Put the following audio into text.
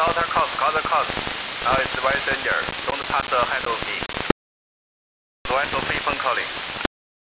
Outer coast, outer coast. Now it's very danger. Don't pass ahead of me. 左岸左飞风 calling.